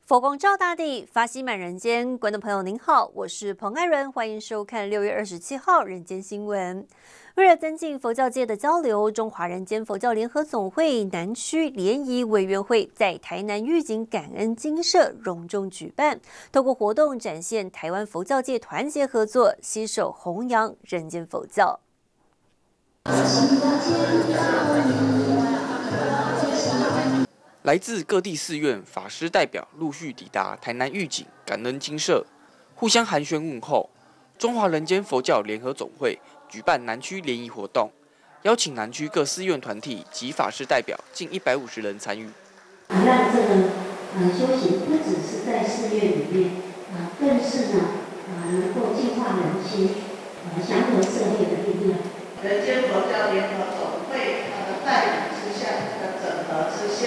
佛光照大地，法喜满人间。观众朋友您好，我是彭爱伦，欢迎收看6月27号人间新闻。为了增进佛教界的交流，中华人间佛教联合总会南区联谊委员会在台南玉井感恩精舍隆重举办，透过活动展现台湾佛教界团结合作，携手弘扬人间佛教。 来自各地寺院法师代表陆续抵达台南玉井感恩精舍，互相寒暄问候。中华人间佛教联合总会举办南区联谊活动，邀请南区各寺院团体及法师代表近150人参与。 让这个修行不只是在寺院里面更是能够净化人心，祥和社会的力量。 人间佛教联合总会代理之下的整合之下。